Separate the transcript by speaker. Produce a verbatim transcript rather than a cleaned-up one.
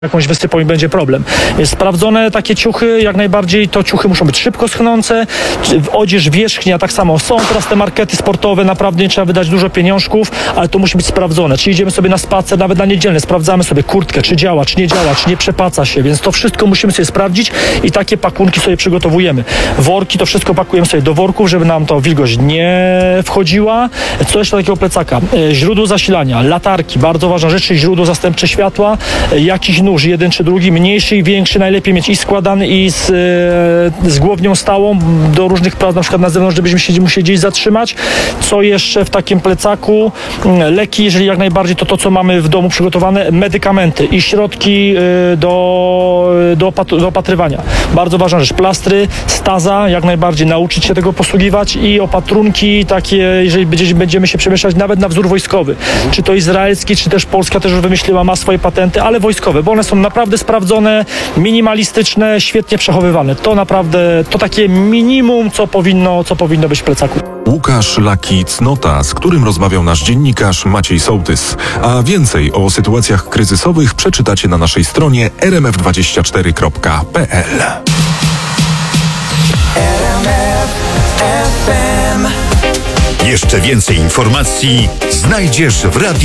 Speaker 1: jakąś wysypą i będzie problem. Jest sprawdzone takie ciuchy, jak najbardziej to ciuchy muszą być szybko schnące, odzież wierzchnia tak samo. Są teraz te markety sportowe, naprawdę nie trzeba wydać dużo pieniążków, ale to musi być sprawdzone. Czy idziemy sobie na spacer, nawet na niedzielny, sprawdzamy sobie kurtkę, czy działa, czy nie działa, czy nie przepaca się, więc to wszystko musimy sobie sprawdzić i takie pakunki sobie przygotowujemy. Worki, to wszystko pakujemy sobie do worków, żeby nam to wilgoć nie wchodziła. Co jeszcze takiego plecaka? Źródło zasilania, latarki, bardzo ważna rzecz, czyli źródło zastępcze światła, jakiś nóż, jeden czy drugi, mniejszy i większy, najlepiej mieć i składany, i z, z głownią stałą do różnych prac, na przykład na zewnątrz, żebyśmy się musieli gdzieś zatrzymać. Co jeszcze w takim plecaku? Leki, jeżeli jak najbardziej, to to, co mamy w domu przygotowane, medykamenty i środki do, do, opatr- do opatrywania. Bardzo ważna rzecz. Plastry, staza, jak najbardziej nauczyć się tego posługiwać i opatrunki takie, jeżeli będziemy, będziemy się przemieszczać nawet na wzór wojskowy. Czy to izraelski, czy też Polska też już wymyśliła, ma swoje patenty, ale wojskowe, bo one są naprawdę sprawdzone, minimalistyczne, świetnie przechowywane. To naprawdę, to takie minimum, co powinno, co powinno być w plecaku.
Speaker 2: Łukasz Laki Cnota, z którym rozmawiał nasz dziennikarz Maciej Sołtys. A więcej o sytuacjach kryzysowych przeczytacie na naszej stronie r m f dwadzieścia cztery kropka p l.
Speaker 3: Jeszcze więcej informacji znajdziesz w radiu.